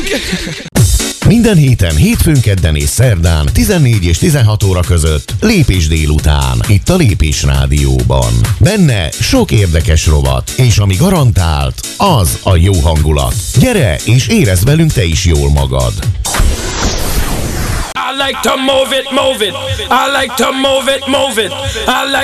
Minden héten, hétfőn, kedden és szerdán 14 és 16 óra között Lépés délután, itt a Lépés Rádióban. Benne sok érdekes rovat, és ami garantált, az a jó hangulat. Gyere és érezd velünk te is jól magad. I like to move it, move it. I like to move it, move it. I like